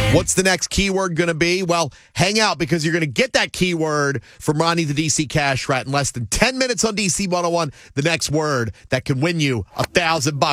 What's the next keyword going to be? Well, hang out because you're going to get that keyword from Ronnie the DC Cash Rat in less than 10 minutes on DC 101. The next word that can win you $1,000.